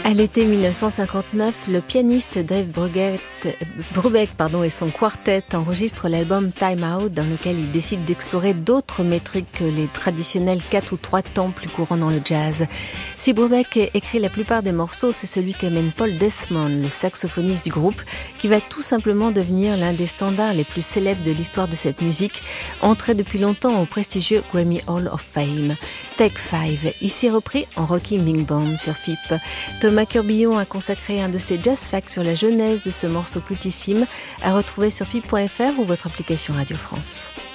À l'été 1959, le pianiste Dave Brubeck et son quartet enregistrent l'album Time Out, dans lequel il décide d'explorer d'autres métriques que les traditionnels 4 ou 3 temps plus courants dans le jazz. Si Brubeck écrit la plupart des morceaux, c'est celui qu'amène Paul Desmond, le saxophoniste du groupe, qui va tout simplement devenir l'un des standards les plus célèbres de l'histoire de cette musique, entré depuis longtemps au prestigieux Grammy Hall of Fame. Take 5, ici repris en Rocky Bing Band sur FIP. Thomas Curbillon a consacré un de ses jazz facts sur la genèse de ce morceau cultissime, à retrouver sur FIP.fr ou votre application Radio France.